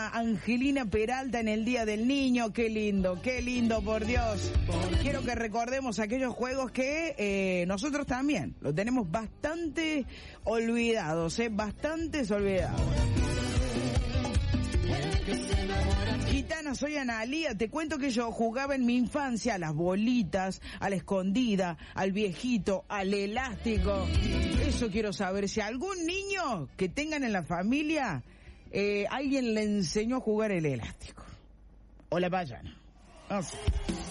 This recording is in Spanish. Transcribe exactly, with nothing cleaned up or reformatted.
a Angelina Peralta en el Día del Niño. Qué lindo, qué lindo, por Dios. Quiero que recordemos aquellos juegos que eh, nosotros también lo tenemos bastante olvidados, eh, bastantes olvidados. Gitana, soy Analía, te cuento que yo jugaba en mi infancia a las bolitas, a la escondida, al viejito, al elástico. Eso quiero saber, si algún niño que tengan en la familia, eh, alguien le enseñó a jugar el elástico. O la payana. No sé.